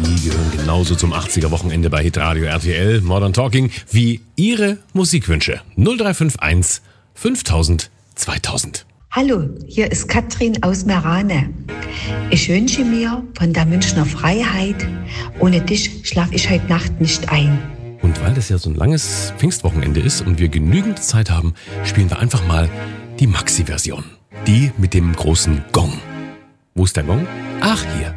Die gehören genauso zum 80er-Wochenende bei Hitradio RTL Modern Talking wie Ihre Musikwünsche. 0351 5000 2000. Hallo, hier ist Katrin aus Merane. Ich wünsche mir von der Münchner Freiheit, ohne dich schlaf ich heute Nacht nicht ein. Und weil das ja so ein langes Pfingstwochenende ist und wir genügend Zeit haben, spielen wir einfach mal die Maxi-Version. Die mit dem großen Gong. Wo ist der Gong? Ach, hier.